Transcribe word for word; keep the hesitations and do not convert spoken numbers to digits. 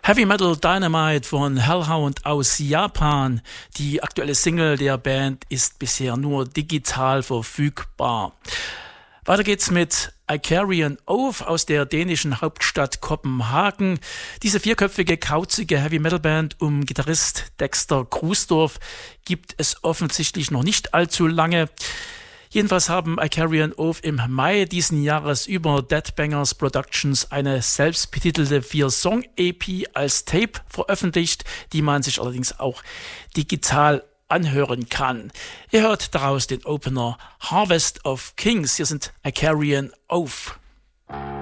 Heavy Metal Dynamite von Hellhound aus Japan. Die aktuelle Single der Band ist bisher nur digital verfügbar. Weiter geht's mit Icarian Oath aus der dänischen Hauptstadt Kopenhagen. Diese vierköpfige, kauzige Heavy-Metal-Band um Gitarrist Dexter Krusdorf gibt es offensichtlich noch nicht allzu lange. Jedenfalls haben Icarian Oath im Mai diesen Jahres über Deadbangers Productions eine selbstbetitelte vier-Song-E P als Tape veröffentlicht, die man sich allerdings auch digital anhören kann. Ihr hört daraus den Opener Harvest of Kings. Hier sind Icarian Oath.